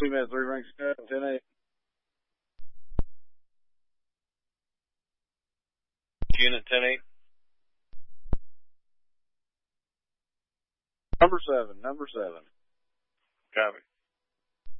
CMAT 3 rank 10-8. Unit 10-8. Number 7. Copy.